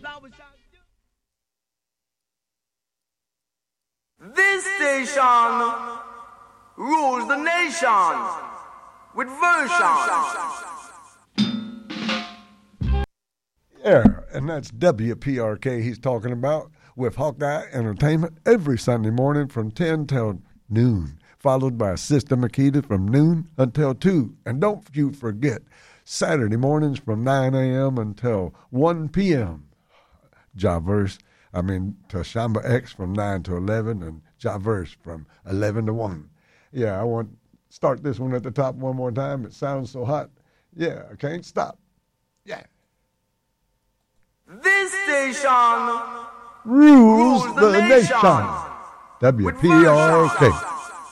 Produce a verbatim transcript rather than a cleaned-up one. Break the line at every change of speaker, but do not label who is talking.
This station rules the nation with version.
Yeah, and that's W P R K he's talking about with Hawkeye Entertainment every Sunday morning from ten till noon, followed by Sister Makita from noon until two. And don't you forget, Saturday mornings from nine a.m. until one p.m. Javerse, I mean, Tashamba X from nine to eleven and Javerse from eleven to one. Yeah, I want to start this one at the top one more time. It sounds so hot. Yeah, I can't stop. Yeah.
This station
rules the nation. W P R K.